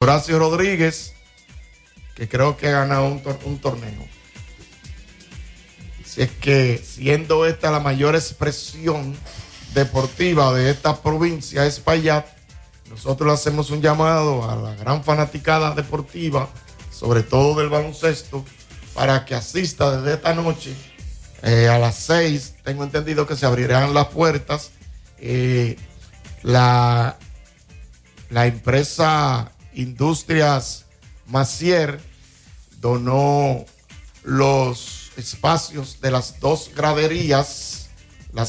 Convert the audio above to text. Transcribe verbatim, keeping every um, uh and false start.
Horacio Rodríguez, que creo que ha ganado un, tor- un torneo. Así es que, siendo esta la mayor expresión deportiva de esta provincia, Espaillat, nosotros le hacemos un llamado a la gran fanaticada deportiva, sobre todo del baloncesto, para que asista desde esta noche eh, a las seis. Tengo entendido que se abrirán las puertas. Eh, la, la empresa Industrias Macier donó los espacios de las dos graderías